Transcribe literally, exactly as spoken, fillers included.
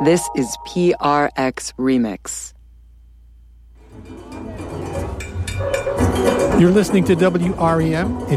This is P R X Remix. You're listening to W R E M in